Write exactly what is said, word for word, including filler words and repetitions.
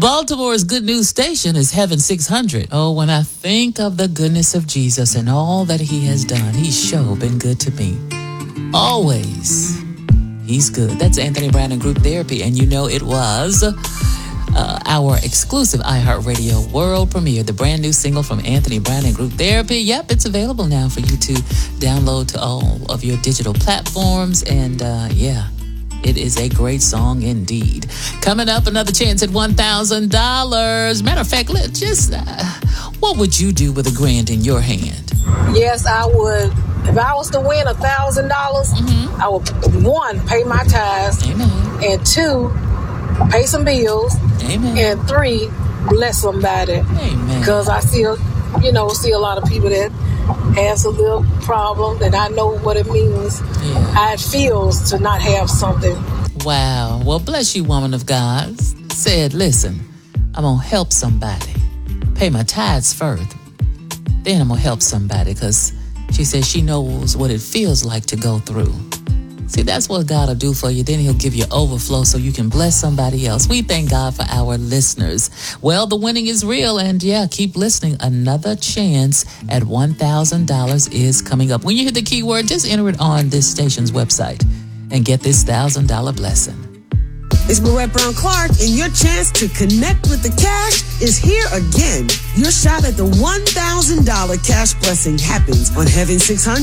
Baltimore's good news station is Heaven six hundred. Oh, when I think of the goodness of Jesus and all that he has done, he's sure been good to me. Always. He's good. That's Anthony Brown and Group Therapy. And you know it was uh, our exclusive iHeartRadio world premiere, the brand new single from Anthony Brown and Group Therapy. Yep, it's available now for you to download to all of your digital platforms. And uh, yeah, it is a great song indeed. Coming up, another chance at one thousand dollars. Matter of fact, let's just, uh, what would you do with a grand in your hand? Yes, I would. If I was to win one thousand dollars, mm-hmm. I would, one, pay my tithes. Amen. And two, pay some bills. Amen. And three, bless somebody. Amen. Because I see, you know, see a lot of people that have some little problem, and I know what it means. Yeah. How it feels to not have something. Wow. Well, bless you, woman of God. Said, listen, I'm going to help somebody. Pay my tithes first. Then I'm going to help somebody, because she says she knows what it feels like to go through. See, that's what God will do for you. Then he'll give you overflow so you can bless somebody else. We thank God for our listeners. Well, the winning is real. And yeah, keep listening. Another chance at one thousand dollars is coming up. When you hit the keyword, just enter it on this station's website and get this one thousand dollars blessing. It's Barrett Brown Clark, and your chance to connect with the cash is here again. Your shot at the one thousand dollars cash blessing happens on Heaven six hundred.